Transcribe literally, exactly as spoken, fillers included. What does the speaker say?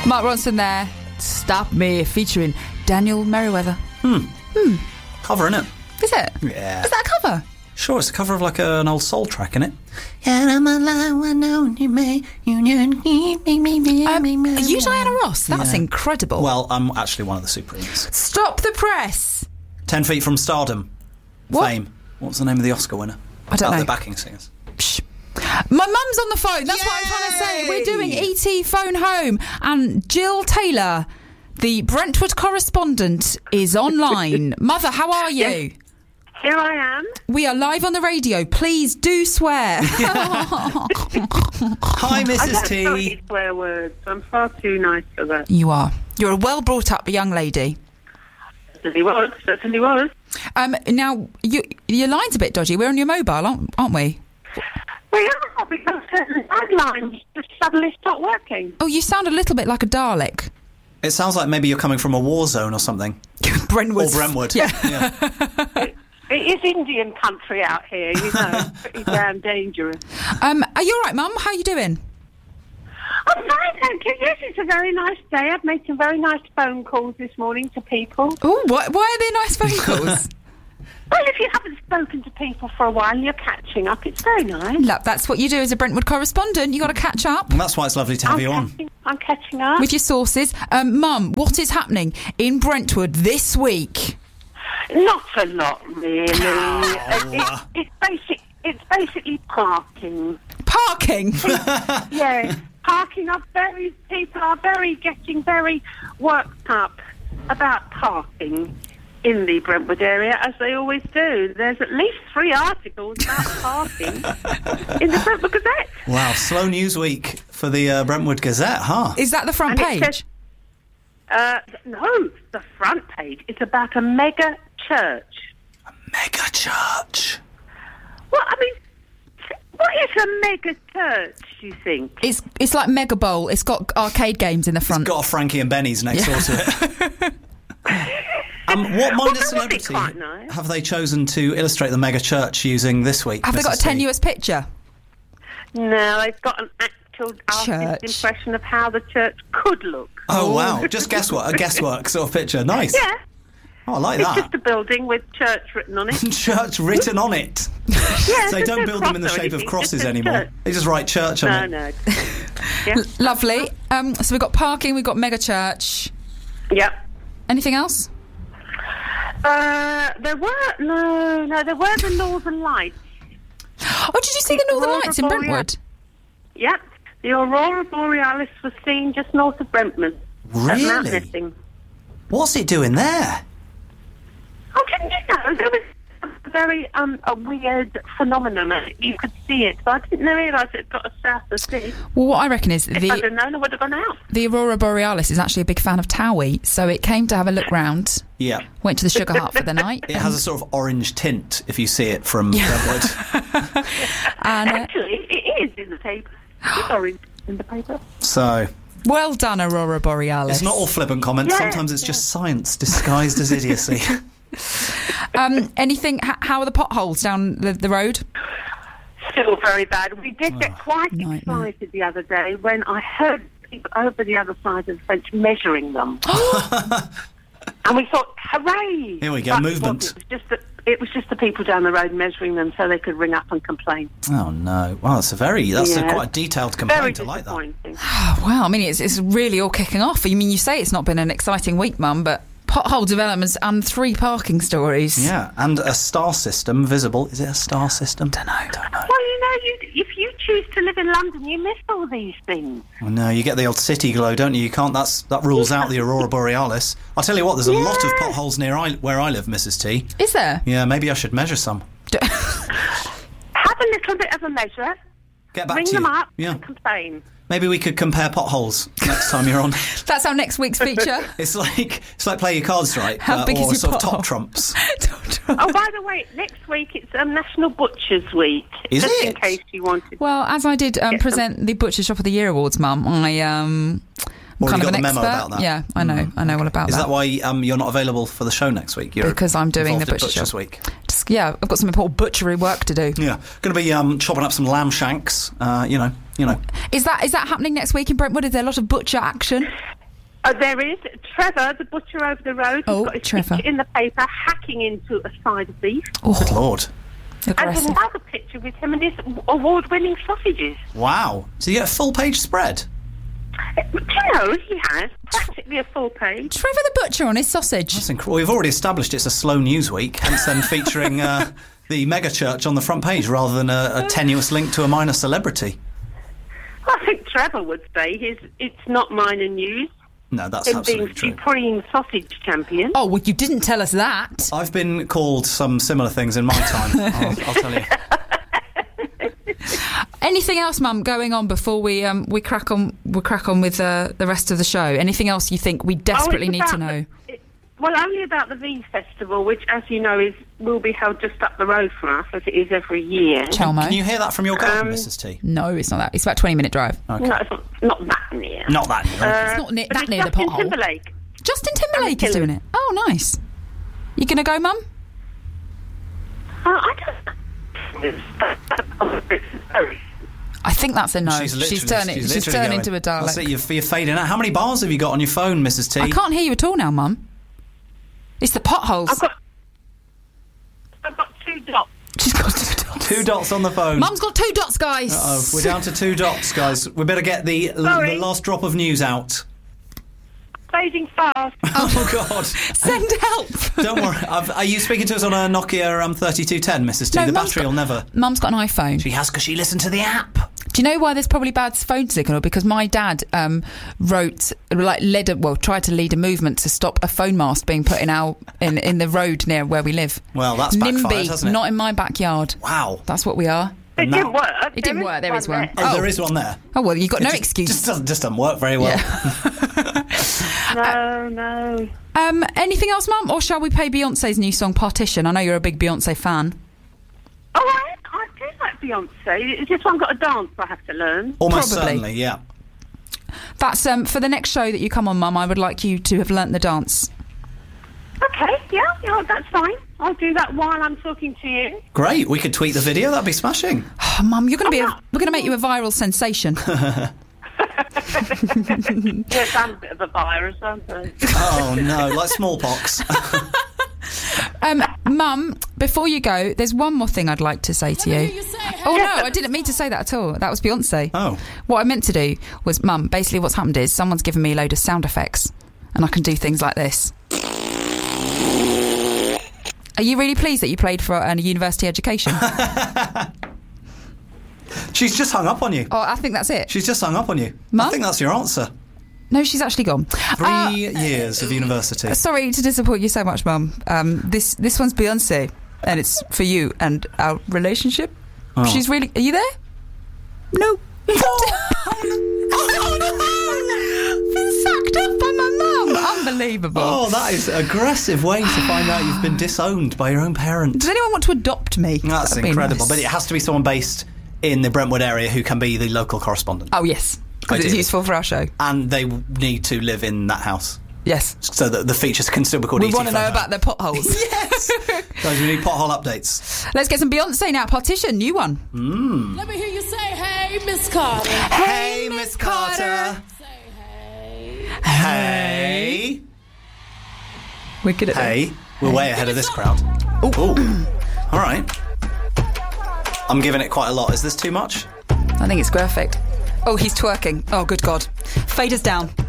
Mark Ronson there. Stop Me, featuring Daniel Merriweather. Hmm. Hmm. Cover, innit? Is it? Yeah. Is that a cover? Sure, it's a cover of like a, an old soul track, innit? Um, are you Diana Ross? That's Yeah. incredible. Well, I'm actually one of the Supremes. Stop the press. Ten Feet from Stardom. What? Fame. What's the name of the Oscar winner? I don't uh, know. The backing singers. Psh. My mum's on the phone. That's what I'm trying to say. We're doing E T Phone Home. And Jill Taylor, the Brentwood correspondent, is online. Mother, how are you? Yes. Here I am. We are live on the radio. Please do swear. Hi, I Missus don't T. know any swear words. I'm far too nice for that. You are. You're a well brought up young lady. Certainly was. Certainly was. Um, now, you, your line's a bit dodgy. We're on your mobile, aren't, aren't we? We are, because certain lines just suddenly stopped working. Oh, you sound a little bit like a Dalek. It sounds like maybe you're coming from a war zone or something. Brentwood. Or Brentwood. Yeah. yeah. It, it is Indian country out here, you know. It's pretty damn dangerous. Um, are you all right, Mum? How are you doing? I'm fine, thank you. Yes, it's a very nice day. I've made some very nice phone calls this morning to people. Oh, why, why are there nice phone calls? Well, if you haven't spoken to people for a while and you're catching up, it's very nice. Look, that's what you do as a Brentwood correspondent. You got to catch up And that's why it's lovely to have I'm you on. catching, I'm catching up. with your sources. Um, Mum, what is happening in Brentwood this week? Not a lot, really. Oh. Uh, it, it's basic. It's basically parking. Parking. Yeah, parking. Are very people are very getting very worked up about parking in the Brentwood area, as they always do. There's at least three articles about parking in the Brentwood Gazette. Wow, slow news week for the uh, Brentwood Gazette, huh? Is that the front And it page? says- Uh, no, the front page. It's about a mega church. Mega church. Well, I mean, what is a mega church, you think? It's it's like Mega Bowl. It's got arcade games in the front. It's got a Frankie and Benny's next door to it. um, what minor Well, that would be celebrity quite nice. have they chosen to illustrate the mega church using this week? Have they got a Missus T? tenuous picture? No, they've got an actual artist's Church. impression of how the church could look. Oh, wow. Just guesswork, a guesswork sort of picture. Nice. Yeah, Oh, I like it's that. just a building with church written on it. Church written on it. Yeah, They there's don't no build them in the cross or shape of anything, crosses just a anymore. church. They just write church on No, it. no. Yeah. L- lovely. Um, so we've got parking. We've got Mega Church. Yep. Anything else? Uh, there were no, no, there were the Northern Lights. Oh, did you see the Northern Aurora Lights in Boreal- Brentwood? Yep, the Aurora Borealis was seen just north of Brentwood. At Mount Really? Nessing. What's it doing there? Oh, didn't you know there was a very um a weird phenomenon? and You could see it, but I didn't realise it got us south of sea. Well, what I reckon is If I'd the have known, I would have gone out. the Aurora Borealis is actually a big fan of Towie, so it came to have a look round. Yeah. Went to the Sugar Hut for the night. It has a sort of orange tint if you see it from Brentwood. And, uh, Actually, it is in the paper. It's orange in the paper. So, well done, Aurora Borealis. it's not all flippant comments. Yeah, Sometimes it's yeah. just science disguised as idiocy. Um, anything? H- how are the potholes down the, the road? Still very bad. We did get quite nightmare. excited the other day when I heard people over the other side of the fence measuring them. And we thought, hooray! Here we go, But it movement. wasn't. It was, just the, it was just the people down the road measuring them so they could ring up and complain. Oh, no. Well, that's a very, that's a Yeah. quite a detailed Very complaint. I like that. disappointing. Oh, wow, I mean, it's, it's really all kicking off. I mean, you say it's not been an exciting week, Mum, but pothole developments and three parking stories. Yeah, and a star system visible. Is it a star system? Don't know. Don't know. Well, you know, you, if you choose to live in London, you miss all these things. Well, no, you get the old city glow, don't you? You can't. That's that rules out the Aurora Borealis. I'll tell you what. There's a lot of Yeah. potholes near I, where I live, Missus T. Is there? Yeah, maybe I should measure some. Have a little bit of a measure, Get back ring to them you. up, Yeah, and complain. maybe we could compare potholes next time you're on. That's our next week's feature. It's like it's like play your cards right, How uh, big or is your sort of pothole? top trumps. Oh, by the way, next week it's um, National Butchers Week. Is just it? in case you wanted. Well, as I did um, Get some- present the Butcher Shop of the Year awards, Mum, I um, I'm Already kind of got an the memo expert. about that? Yeah, I know, I know all about Is that. that why um, you're not available for the show next week? You're Because I'm doing involved the at Butcher Butcher's Shop. Week. Just Yeah, I've got some important butchery work to do. Yeah, going to be um, chopping up some lamb shanks. Uh, you know, you know. Is that is that happening next week in Brentwood? Is there a lot of butcher action? Uh, there is. Trevor, the butcher over the road, Oh, has got his Trevor. picture in the paper hacking into a side of beef. Oh, Good Lord. And aggressive. another picture with him and his award-winning sausages. Wow. So you get a full page spread. Uh, Do you know, he has practically a full page. Trevor the butcher on his sausage. That's incredible. We've already established it's a slow news week, hence then featuring uh, the mega church on the front page rather than a, a tenuous link to a minor celebrity. I think Trevor would say his, it's not minor news. No, that's Him absolutely being true. supreme sausage champion. Oh, well, you didn't tell us that. I've been called some similar things in my time, I'll, I'll tell you. Anything else, Mum, going on before we um, we crack on we crack on with uh, the rest of the show? Anything else you think we desperately Oh, it's need to about know? the- it- well, only about the V Festival, which, as you know, is will be held just up the road from us, as it is every year. Chelmo? Can you hear that from your garden, Um, Missus T? No, it's not that. It's about a twenty minute drive. Okay. No, it's not, not that near. Not that near. Uh, It's not near- but that it's near the Justin pothole. Timberlake. Justin Timberlake is killing. doing it. Oh, nice. You gonna go, Mum? Uh, I don't. I think that's a no. She's, literally, turning. She's, literally turning going. into a That's it, Dalek. you're, you're fading out. How many bars have you got on your phone, Missus T? I can't hear you at all now, Mum. It's the potholes. I've got. I've got two dots. She's got two dots. Two dots on the phone. Mum's got two dots, guys. Oh, we're down to two dots, guys. We better get the, Sorry. the last drop of news out. Fading fast. Oh, God. Send help. Don't worry. I've, are you speaking to us on a Nokia um, thirty-two ten, Missus T? No, the Mum's battery got- will never... Mum's got an iPhone. She has because she listened to the app. Do you know why there's probably bad phone signal? Because my dad um, wrote, like, led a, well, tried to lead a movement to stop a phone mast being put in our in, in the road near where we live. Well, that's backfired, NIMBY, hasn't it? not in my backyard. Wow. That's what we are. It No. didn't work. It didn't work. There is one. there. Oh, Oh. there is one there. Oh well, you've got It no just, excuse. Just doesn't, just doesn't work very well. No, no. Um, anything else, Mum, or shall we play Beyonce's new song "Partition"? I know you're a big Beyonce fan. Oh, I, I do like Beyonce. It's just one got a dance I have to learn. Almost Probably. certainly, yeah. That's um, for the next show that you come on, Mum. I would like you to have learnt the dance. Okay, yeah, yeah, that's fine. I'll do that while I'm talking to you. Great. We could tweet the video. That'd be smashing. Oh, Mum, you're going to be. A, not- we're going to make you a viral sensation. Yes, I'm a bit of a virus, aren't I? Oh, no. Like smallpox. Um, Mum, before you go, there's one more thing I'd like to say to you. Oh no, I didn't mean to say that at all. That was Beyonce. Oh. What I meant to do was, Mum, basically what's happened is someone's given me a load of sound effects and I can do things like this. Are you really pleased that you played for a university education? She's just hung up on you. Oh, I think that's it. She's just hung up on you. Mum? I think that's your answer. No, she's actually gone. Three Uh, years of university. sorry to disappoint you so much, Mum. Um, this this one's Beyonce, and it's for you and our relationship. Oh. She's really. Are you there? No. Been sacked off by my mum. Unbelievable. Oh, that is an aggressive way to find out you've been disowned by your own parent. Does anyone want to adopt me? That's That'd be incredible. nice. But it has to be someone based in the Brentwood area who can be the local correspondent. Oh yes, because it's Ideally. useful for our show. And they need to live in that house. Yes. So that the features can still be called We E T want to know Phone about the potholes. Yes! Guys, we need pothole updates. Let's get some Beyonce now. Partition, new one. Let me hear you say, hey, Miss Carter. Hey, Miss Carter. Say, hey. Hey. We're good at Hey. We're way ahead of this crowd. Oh. All right. I'm giving it quite a lot. Is this too much? I think it's perfect. Oh, he's twerking. Oh, good God. Fade us down.